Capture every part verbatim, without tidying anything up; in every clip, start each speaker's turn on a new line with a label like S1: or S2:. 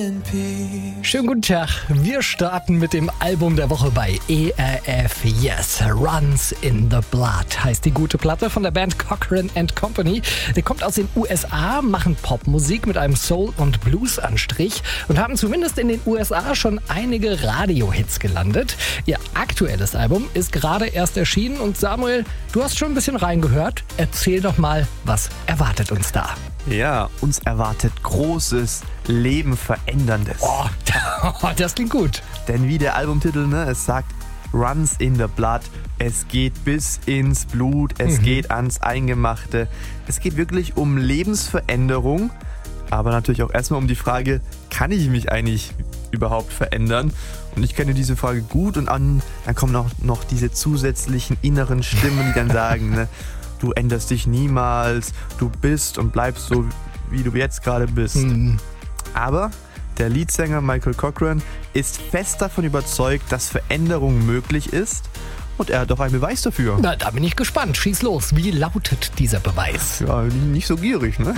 S1: Schönen guten Tag. Wir starten mit dem Album der Woche bei E R F. Yes, Runs in the Blood heißt die gute Platte von der Band Cochran and Company. Die kommt aus den U S A, machen Popmusik mit einem Soul- und Blues-Anstrich und haben zumindest in den U S A schon einige Radio-Hits gelandet. Ihr aktuelles Album ist gerade erst erschienen und Samuel, du hast schon ein bisschen reingehört. Erzähl doch mal, was erwartet uns da?
S2: Ja, uns erwartet Großes, Leben veränderndes.
S1: Oh, das klingt gut.
S2: Denn wie der Albumtitel, ne, es sagt Runs in the Blood. Es geht bis ins Blut, es mhm. geht ans Eingemachte. Es geht wirklich um Lebensveränderung, aber natürlich auch erstmal um die Frage, kann ich mich eigentlich überhaupt verändern? Und ich kenne diese Frage gut und an, dann kommen auch noch diese zusätzlichen inneren Stimmen, die dann sagen, ne, du änderst dich niemals, du bist und bleibst so, wie du jetzt gerade bist. Mhm. Aber der Leadsänger Michael Cochran ist fest davon überzeugt, dass Veränderung möglich ist und er hat auch einen Beweis dafür.
S1: Na, da bin ich gespannt. Schieß los. Wie lautet dieser Beweis?
S2: Ja, nicht so gierig, ne?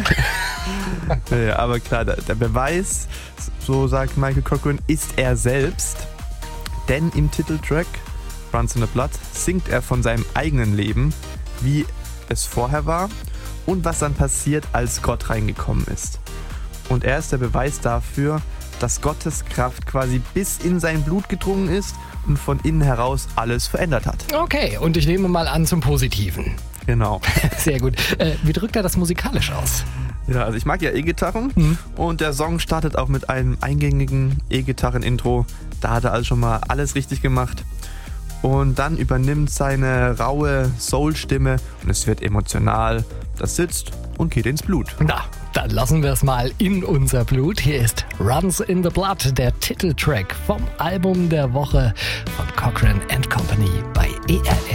S2: Ja, aber klar, der, der Beweis, so sagt Michael Cochran, ist er selbst. Denn im Titeltrack Runs in the Blood singt er von seinem eigenen Leben, wie es vorher war und was dann passiert, als Gott reingekommen ist. Und er ist der Beweis dafür, dass Gottes Kraft quasi bis in sein Blut gedrungen ist und von innen heraus alles verändert hat.
S1: Okay, und ich nehme mal an zum Positiven.
S2: Genau.
S1: Sehr gut. Äh, wie drückt er das musikalisch aus?
S2: Ja, also ich mag ja E-Gitarren
S1: mhm.
S2: und der Song startet auch mit einem eingängigen E-Gitarren-Intro. Da hat er also schon mal alles richtig gemacht. Und dann übernimmt seine raue Soul-Stimme und es wird emotional. Das sitzt und geht ins Blut.
S1: Na, dann lassen wir es mal in unser Blut. Hier ist Runs in the Blood, der Titeltrack vom Album der Woche von Cochran and Company bei E R F.